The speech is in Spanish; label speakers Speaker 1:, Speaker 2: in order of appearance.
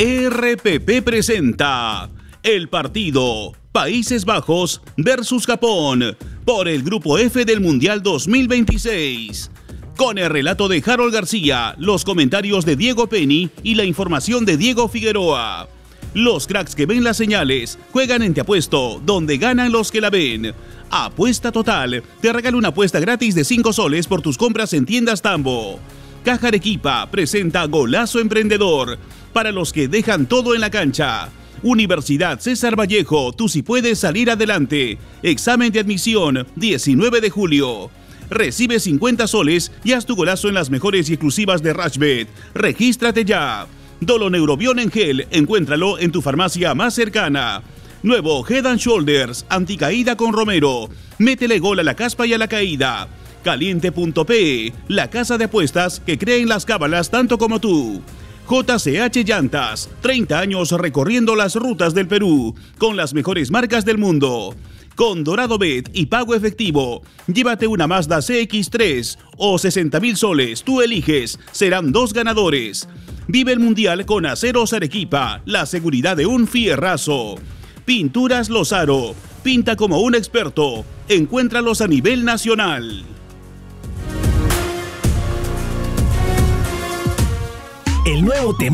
Speaker 1: RPP presenta el partido Países Bajos versus Japón por el Grupo F del Mundial 2026. Con el relato de Harold García, los comentarios de Diego Penny y la información de Diego Figueroa. Los cracks que ven las señales juegan en Te Apuesto, donde ganan los que la ven. Apuesta Total te regala una apuesta gratis de 5 soles por tus compras en tiendas Tambo. Caja Arequipa presenta Golazo Emprendedor para los que dejan todo en la cancha. Universidad César Vallejo, tú sí puedes salir adelante. Examen de admisión 19 de julio. Recibe 50 soles y haz tu golazo en las mejores y exclusivas de Rashbet. Regístrate ya. Doloneurobion en gel, encuéntralo en tu farmacia más cercana. Nuevo Head & Shoulders, anticaída con Romero. Métele gol a la caspa y a la caída. Caliente.pe, la casa de apuestas que cree en las cábalas tanto como tú. JCH Llantas, 30 años recorriendo las rutas del Perú, con las mejores marcas del mundo. Con Dorado Bet y pago efectivo, llévate una Mazda CX-3 o 60,000 soles, tú eliges, serán 2 ganadores. Vive el Mundial con Aceros Arequipa, la seguridad de un fierrazo. Pinturas Lozaro, pinta como un experto, encuéntralos a nivel nacional.
Speaker 2: El nuevo tema